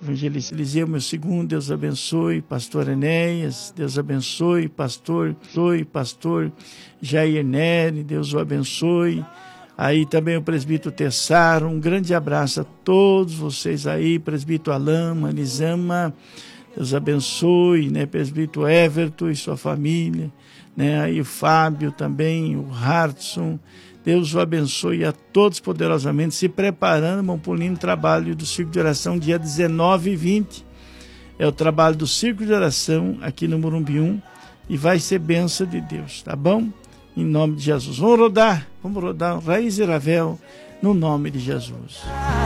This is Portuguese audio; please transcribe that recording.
evangelista Eliseu, meu segundo, Deus abençoe, pastor Enéas, Deus abençoe, pastor Jair Neri, Deus o abençoe. Aí também o presbítero Tessaro, um grande abraço a todos vocês aí, presbítero Alama, Elisama, Deus abençoe, né, presbítero Everton e sua família, né, aí o Fábio também, o Hartson, Deus o abençoe a todos poderosamente, se preparando, vamos para o lindo trabalho do Círculo de Oração, dia 19 e 20. É o trabalho do Círculo de Oração aqui no Morumbi 1 e vai ser bênção de Deus, tá bom? Em nome de Jesus. Vamos rodar Raiz e Ravel no nome de Jesus.